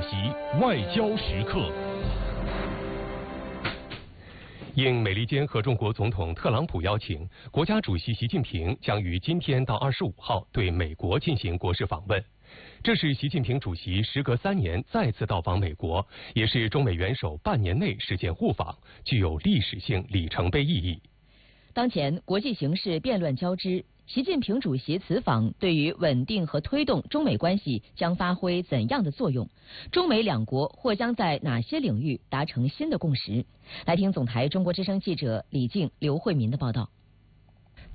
席外交时刻。应美利坚合众国总统特朗普邀请，国家主席习近平将于今天到25号对美国进行国事访问。这是习近平主席时隔3年再次到访美国，也是中美元首半年内实现互访，具有历史性里程碑意义。 当前国际形势变乱交织，习近平主席此访对于稳定和推动中美关系将发挥怎样的作用？中美两国或将在哪些领域达成新的共识？来听总台中国之声记者李静、刘慧民的报道。